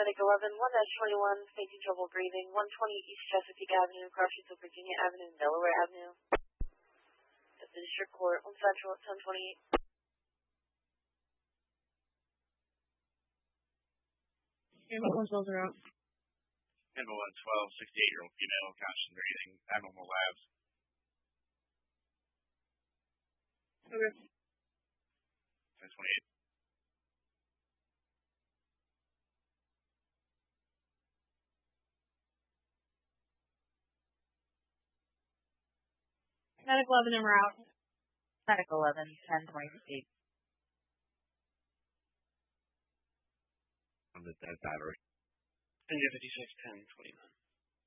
Medic 11, 1-21, facing trouble breathing, 120 East Chesapeake Avenue, crossing to Virginia Avenue and Delaware Avenue. At the District Court, on Central at 1028. Ambulance rolls are out. Ambulance 12, 68-year-old female, conscious and breathing, abnormal labs. Okay. 1028. Medic 11 and we're out. Medic 11, 1028. On the dead battery. India 56, 1029.